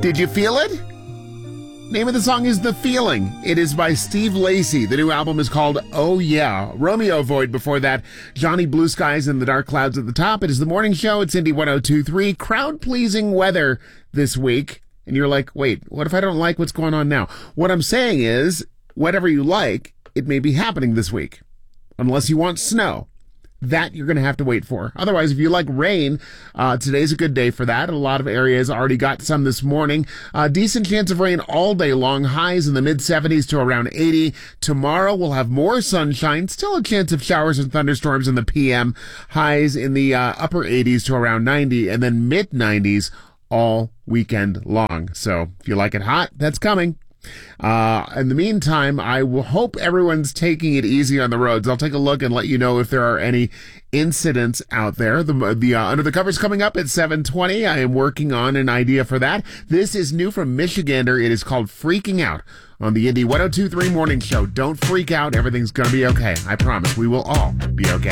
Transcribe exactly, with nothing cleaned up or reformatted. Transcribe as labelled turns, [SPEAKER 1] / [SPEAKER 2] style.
[SPEAKER 1] Did you feel it? Name of the song is The Feeling. It is by Steve Lacy. The new album is called Oh Yeah. Romeo Void before that. Johnny Blue Skies and the Dark Clouds at the top. It is the morning show. It's Indy one oh two point three. Crowd-pleasing weather this week. And you're like, wait, what if I don't like what's going on now? What I'm saying is, whatever you like, it may be happening this week. Unless you want snow. That you're going to have to wait for. Otherwise, if you like rain, uh, today's a good day for that. A lot of areas already got some this morning. Uh, decent chance of rain all day long. Highs in the mid seventies to around eighty. Tomorrow we'll have more sunshine. Still a chance of showers and thunderstorms in the P M. Highs in the uh, upper eighties to around ninety, and then mid nineties all weekend long. So if you like it hot, that's coming. Uh, in the meantime, I will hope everyone's taking it easy on the roads. I'll take a look and let you know if there are any incidents out there. The, the uh, Under the Covers coming up at seven twenty. I am working on an idea for that. This is new from Michigander. It is called Freaking Out on the Indy one oh two point three Morning Show. Don't freak out. Everything's going to be okay. I promise. We will all be okay.